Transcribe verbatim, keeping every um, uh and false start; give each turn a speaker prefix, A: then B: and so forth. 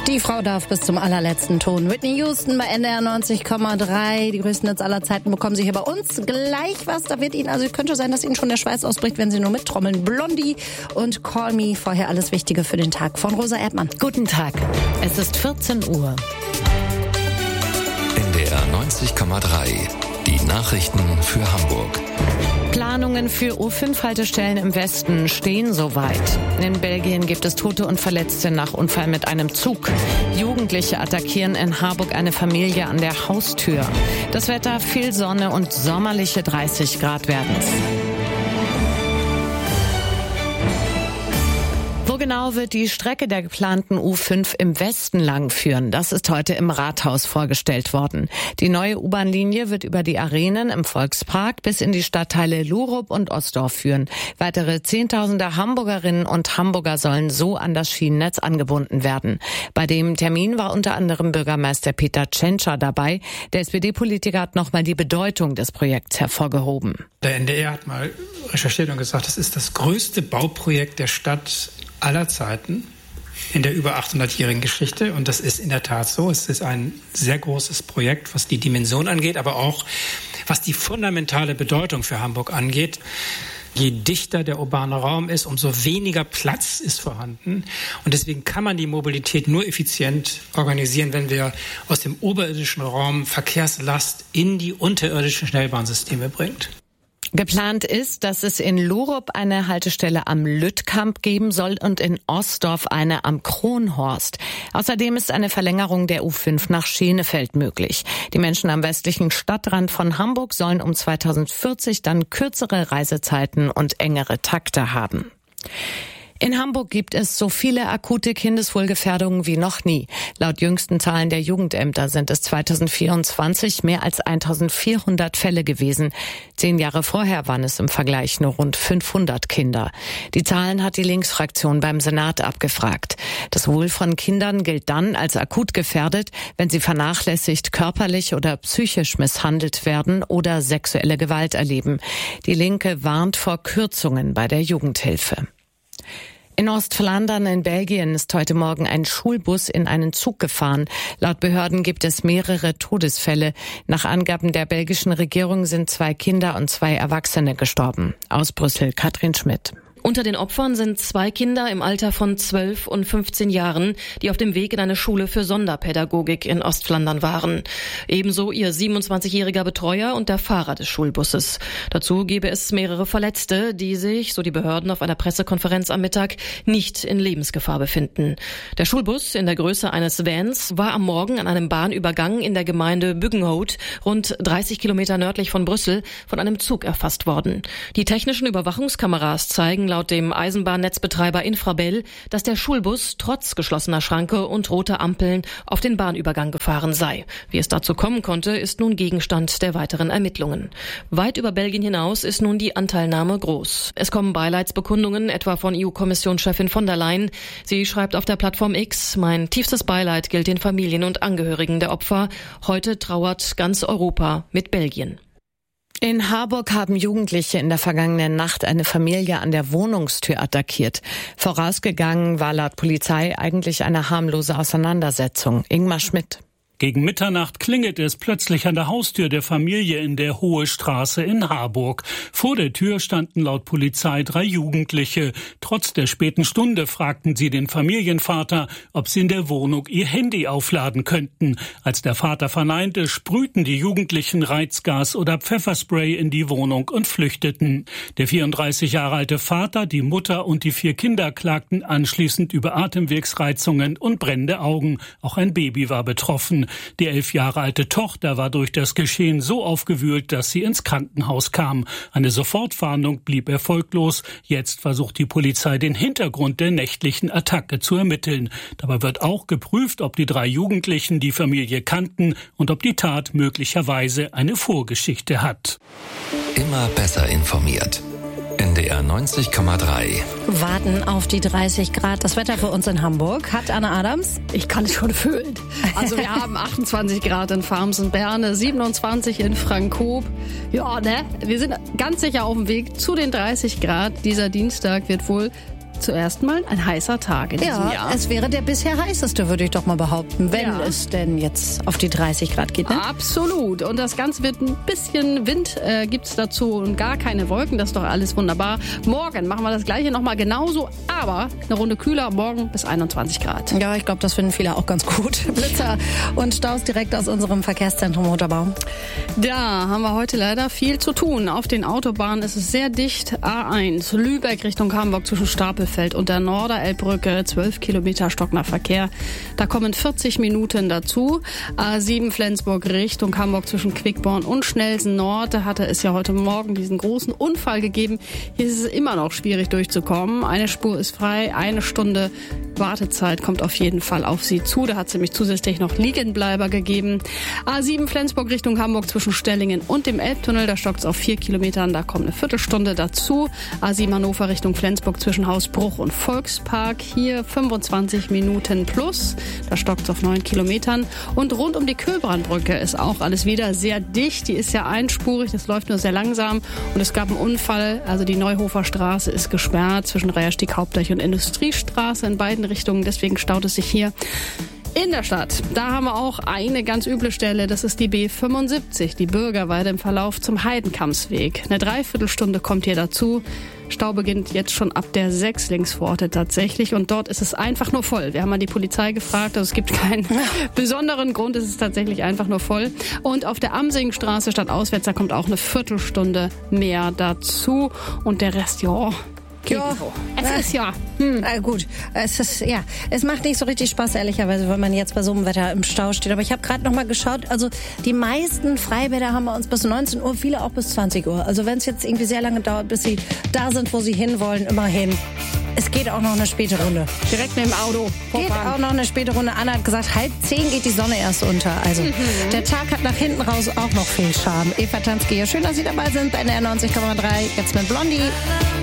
A: Die Frau darf bis zum allerletzten Ton. Whitney Houston bei N D R neunzig Komma drei. Die größten Hits aller Zeiten bekommen Sie hier bei uns gleich was. Da wird Ihnen, also könnte sein, dass Ihnen schon der Schweiß ausbricht, wenn Sie nur mittrommeln. Blondie und Call Me. Vorher alles Wichtige für den Tag von Rosa Erdmann.
B: Guten Tag. Es ist vierzehn Uhr.
C: N D R neunzig Komma drei. Die Nachrichten für Hamburg.
B: Planungen für U fünf Haltestellen im Westen stehen soweit. In Belgien gibt es Tote und Verletzte nach Unfall mit einem Zug. Jugendliche attackieren in Harburg eine Familie an der Haustür. Das Wetter, viel Sonne und sommerliche dreißig Grad werden's. Wo genau wird die Strecke der geplanten U fünf im Westen lang führen? Das ist heute im Rathaus vorgestellt worden. Die neue U-Bahn-Linie wird über die Arenen im Volkspark bis in die Stadtteile Lurup und Ostdorf führen. Weitere Zehntausende Hamburgerinnen und Hamburger sollen so an das Schienennetz angebunden werden. Bei dem Termin war unter anderem Bürgermeister Peter Tschentscher dabei. Der S P D-Politiker hat nochmal die Bedeutung des Projekts hervorgehoben.
D: Der N D R hat mal recherchiert und gesagt, das ist das größte Bauprojekt der Stadt aller Zeiten in der über achthundertjährigen Geschichte. Und das ist in der Tat so. Es ist ein sehr großes Projekt, was die Dimension angeht, aber auch was die fundamentale Bedeutung für Hamburg angeht. Je dichter der urbane Raum ist, umso weniger Platz ist vorhanden. Und deswegen kann man die Mobilität nur effizient organisieren, wenn wir aus dem oberirdischen Raum Verkehrslast in die unterirdischen Schnellbahnsysteme bringt.
B: Geplant ist, dass es in Lurup eine Haltestelle am Lüttkamp geben soll und in Ostdorf eine am Kronhorst. Außerdem ist eine Verlängerung der U fünf nach Schenefeld möglich. Die Menschen am westlichen Stadtrand von Hamburg sollen um zweitausendvierzig dann kürzere Reisezeiten und engere Takte haben. In Hamburg gibt es so viele akute Kindeswohlgefährdungen wie noch nie. Laut jüngsten Zahlen der Jugendämter sind es zweitausendvierundzwanzig mehr als eintausendvierhundert Fälle gewesen. Zehn Jahre vorher waren es im Vergleich nur rund fünfhundert Kinder. Die Zahlen hat die Linksfraktion beim Senat abgefragt. Das Wohl von Kindern gilt dann als akut gefährdet, wenn sie vernachlässigt, körperlich oder psychisch misshandelt werden oder sexuelle Gewalt erleben. Die Linke warnt vor Kürzungen bei der Jugendhilfe. In Ostflandern in Belgien ist heute Morgen ein Schulbus in einen Zug gefahren. Laut Behörden gibt es mehrere Todesfälle. Nach Angaben der belgischen Regierung sind zwei Kinder und zwei Erwachsene gestorben. Aus Brüssel, Katrin Schmidt.
E: Unter den Opfern sind zwei Kinder im Alter von zwölf und fünfzehn Jahren, die auf dem Weg in eine Schule für Sonderpädagogik in Ostflandern waren. Ebenso ihr siebenundzwanzigjähriger Betreuer und der Fahrer des Schulbusses. Dazu gebe es mehrere Verletzte, die sich, so die Behörden auf einer Pressekonferenz am Mittag, nicht in Lebensgefahr befinden. Der Schulbus in der Größe eines Vans war am Morgen an einem Bahnübergang in der Gemeinde Buggenhout, rund dreißig Kilometer nördlich von Brüssel, von einem Zug erfasst worden. Die technischen Überwachungskameras zeigen laut dem Eisenbahnnetzbetreiber Infrabel, dass der Schulbus trotz geschlossener Schranke und roter Ampeln auf den Bahnübergang gefahren sei. Wie es dazu kommen konnte, ist nun Gegenstand der weiteren Ermittlungen. Weit über Belgien hinaus ist nun die Anteilnahme groß. Es kommen Beileidsbekundungen, etwa von E U-Kommissionschefin von der Leyen. Sie schreibt auf der Plattform X: Mein tiefstes Beileid gilt den Familien und Angehörigen der Opfer. Heute trauert ganz Europa mit Belgien.
B: In Harburg haben Jugendliche in der vergangenen Nacht eine Familie an der Wohnungstür attackiert. Vorausgegangen war laut Polizei eigentlich eine harmlose Auseinandersetzung. Ingmar Schmidt.
F: Gegen Mitternacht klingelt es plötzlich an der Haustür der Familie in der Hohe Straße in Harburg. Vor der Tür standen laut Polizei drei Jugendliche. Trotz der späten Stunde fragten sie den Familienvater, ob sie in der Wohnung ihr Handy aufladen könnten. Als der Vater verneinte, sprühten die Jugendlichen Reizgas oder Pfefferspray in die Wohnung und flüchteten. Der vierunddreißig Jahre alte Vater, die Mutter und die vier Kinder klagten anschließend über Atemwegsreizungen und brennende Augen. Auch ein Baby war betroffen. Die elf Jahre alte Tochter war durch das Geschehen so aufgewühlt, dass sie ins Krankenhaus kam. Eine Sofortfahndung blieb erfolglos. Jetzt versucht die Polizei, den Hintergrund der nächtlichen Attacke zu ermitteln. Dabei wird auch geprüft, ob die drei Jugendlichen die Familie kannten und ob die Tat möglicherweise eine Vorgeschichte hat.
C: Immer besser informiert. N D R neunzig Komma drei.
A: Warten auf die dreißig Grad. Das Wetter für uns in Hamburg hat Anne Adams.
G: Ich kann es schon fühlen. Also wir haben achtundzwanzig Grad in Farmsen-Berne, siebenundzwanzig in Frankhof. Ja, ne? Wir sind ganz sicher auf dem Weg zu den dreißig Grad. Dieser Dienstag wird wohl zuerst mal ein heißer Tag in diesem
A: Ja,
G: Jahr.
A: es wäre der bisher heißeste, würde ich doch mal behaupten, wenn
G: Ja.
A: es denn jetzt auf die dreißig Grad geht. Ne?
G: Absolut. Und das Ganze wird ein bisschen Wind äh, gibt's dazu und gar keine Wolken. Das ist doch alles wunderbar. Morgen machen wir das Gleiche nochmal genauso, aber eine Runde kühler. Morgen bis einundzwanzig Grad.
A: Ja, ich glaube, das finden viele auch ganz gut. Blitzer und Staus direkt aus unserem Verkehrszentrum Roterbau.
G: Da haben wir heute leider viel zu tun. Auf den Autobahnen ist es sehr dicht. A eins, Lübeck Richtung Hamburg zwischen Stapelfeld und der Norderelbbrücke, zwölf Kilometer stockender Verkehr. Da kommen vierzig Minuten dazu. A sieben Flensburg Richtung Hamburg zwischen Quickborn und Schnellsen Nord. Da hatte es ja heute Morgen diesen großen Unfall gegeben. Hier ist es immer noch schwierig durchzukommen. Eine Spur ist frei, eine Stunde Wartezeit kommt auf jeden Fall auf Sie zu. Da hat es nämlich zusätzlich noch Liegenbleiber gegeben. A sieben Flensburg Richtung Hamburg zwischen Stellingen und dem Elbtunnel. Da stockt es auf vier Kilometern. Da kommt eine Viertelstunde dazu. A sieben Hannover Richtung Flensburg zwischen Hausbruch und Volkspark. Hier fünfundzwanzig Minuten plus. Da stockt es auf neun Kilometern. Und rund um die Köbrandbrücke ist auch alles wieder sehr dicht. Die ist ja einspurig. Das läuft nur sehr langsam. Und es gab einen Unfall. Also die Neuhofer Straße ist gesperrt zwischen Reiherstieg Hauptdeich und Industriestraße in beiden Richtungen. Deswegen staut es sich hier in der Stadt. Da haben wir auch eine ganz üble Stelle. Das ist die B fünfundsiebzig, die Bürgerweide im Verlauf zum Heidenkampsweg. Eine Dreiviertelstunde kommt hier dazu. Stau beginnt jetzt schon ab der sechs Linksvororte tatsächlich und dort ist es einfach nur voll. Wir haben mal die Polizei gefragt, also es gibt keinen besonderen Grund, es ist tatsächlich einfach nur voll. Und auf der Amsingstraße statt auswärts, da kommt auch eine Viertelstunde mehr dazu und der Rest, ja...
A: Ja,
G: es ist ja.
A: Hm. Äh, gut, es ist ja, es macht nicht so richtig Spaß ehrlicherweise, wenn man jetzt bei so einem Wetter im Stau steht. Aber ich habe gerade noch mal geschaut. Also die meisten Freibäder haben bei uns bis neunzehn Uhr, viele auch bis zwanzig Uhr. Also wenn es jetzt irgendwie sehr lange dauert, bis sie da sind, wo sie hinwollen, immerhin. Es geht auch noch eine späte Runde.
G: Direkt neben dem Auto.
A: Geht auch noch eine späte Runde. Anna hat gesagt, halb zehn geht die Sonne erst unter. Also mhm. der Tag hat nach hinten raus auch noch viel Charme. Eva Tansky, schön, dass Sie dabei sind bei N R neunzig Komma drei. Jetzt mit Blondie.